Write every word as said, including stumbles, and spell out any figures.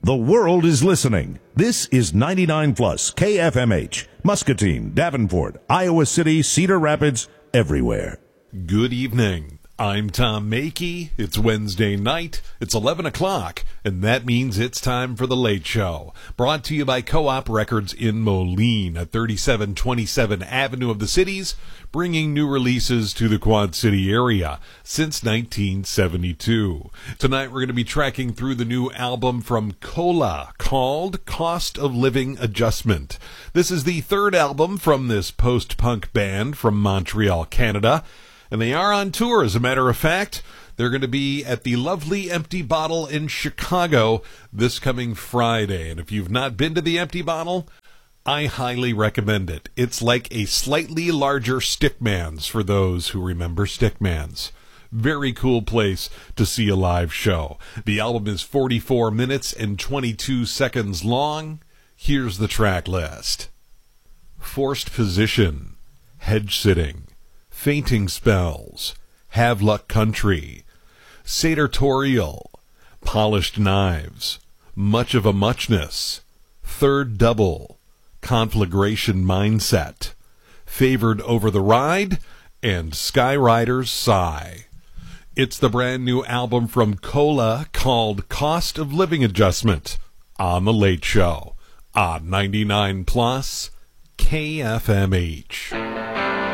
The world is listening. This is ninety-nine plus K F M H, Muscatine, Davenport, Iowa City, Cedar Rapids, everywhere. Good evening. I'm Tom Makey. It's Wednesday night. It's eleven o'clock, and that means it's time for The Late Show. Brought to you by Co-op Records in Moline at thirty-seven twenty-seven Avenue of the Cities, bringing new releases to the Quad City area since nineteen seventy-two. Tonight we're going to be tracking through the new album from Cola called Cost of Living Adjustment. This is the third album from this post-punk band from Montreal, Canada. And they are on tour, as a matter of fact. They're going to be at the lovely Empty Bottle in Chicago this coming Friday. And if you've not been to the Empty Bottle, I highly recommend it. It's like a slightly larger Stickman's for those who remember Stickman's. Very cool place to see a live show. The album is forty-four minutes and twenty-two seconds long. Here's the track list. Forced Position, Hedge Sitting, Fainting Spells, Have Luck Country, Satortorial, Polished Knives, Much of a Muchness, Third Double, Conflagration Mindset, Favored Over the Ride, and Skyrider's Sigh. It's the brand new album from Cola called Cost of Living Adjustment on The Late Show on ninety-nine plus K F M H.